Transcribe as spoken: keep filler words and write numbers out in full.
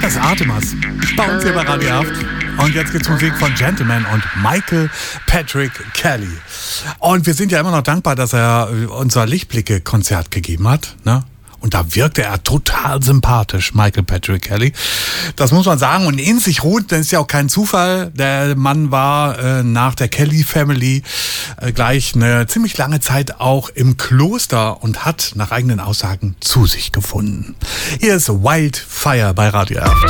Das Artemas. Bei uns hier bei Radio Haft. Und jetzt gibt's Musik von Gentleman und Michael Patrick Kelly. Und wir sind ja immer noch dankbar, dass er unser Lichtblicke-Konzert gegeben hat, ne? Und da wirkte er total sympathisch, Michael Patrick Kelly. Das muss man sagen. Und in sich ruht, das ist ja auch kein Zufall. Der Mann war äh, nach der Kelly Family äh, gleich eine ziemlich lange Zeit auch im Kloster und hat nach eigenen Aussagen zu sich gefunden. Hier ist Wildfire bei Radio Haft.